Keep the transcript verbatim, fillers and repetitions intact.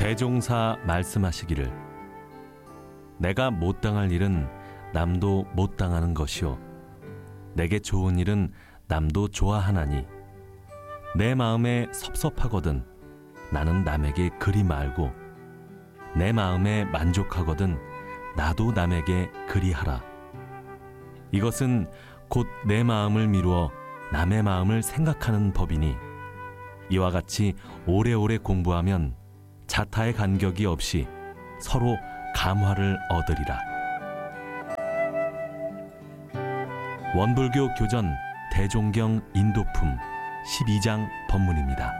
대종사 말씀하시기를 내가 못 당할 일은 남도 못 당하는 것이요 내게 좋은 일은 남도 좋아하나니 내 마음에 섭섭하거든 나는 남에게 그리 말고 내 마음에 만족하거든 나도 남에게 그리 하라. 이것은 곧 내 마음을 미루어 남의 마음을 생각하는 법이니 이와 같이 오래오래 공부하면 자타의 간격이 없이 서로 감화를 얻으리라. 원불교 교전 대종경 인도품 십이 장 법문입니다.